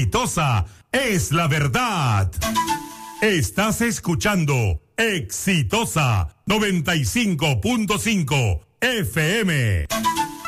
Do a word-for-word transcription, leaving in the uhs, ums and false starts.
Exitosa es la verdad. Estás escuchando Exitosa noventa y cinco punto cinco F M.